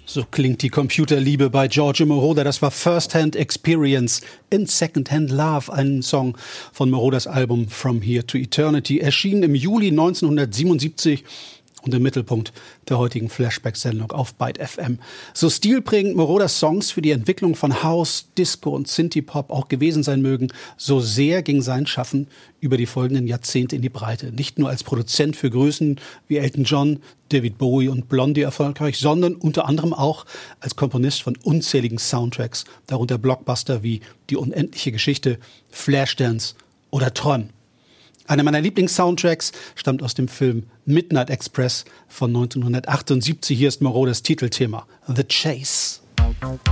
So klingt die Computerliebe bei Giorgio Moroder. Das war First Hand Experience in Second Hand Love, ein Song von Moroders Album From Here to Eternity, erschienen im Juli 1977 und im Mittelpunkt der heutigen Flashback-Sendung auf Byte FM. So stilprägend Moroders Songs für die Entwicklung von House, Disco und Synthie-Pop auch gewesen sein mögen, so sehr ging sein Schaffen über die folgenden Jahrzehnte in die Breite. Nicht nur als Produzent für Größen wie Elton John, David Bowie und Blondie erfolgreich, sondern unter anderem auch als Komponist von unzähligen Soundtracks, darunter Blockbuster wie Die unendliche Geschichte, Flashdance oder Tron. Einer meiner Lieblings-Soundtracks stammt aus dem Film Midnight Express von 1978. Hier ist Moroders Titelthema, The Chase.